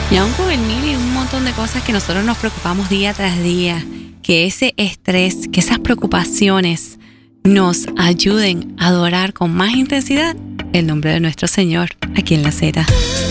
Y aún con el mil y un montón de cosas que nosotros nos preocupamos día tras día, que ese estrés, que esas preocupaciones nos ayuden a adorar con más intensidad el nombre de nuestro Señor aquí en La Z.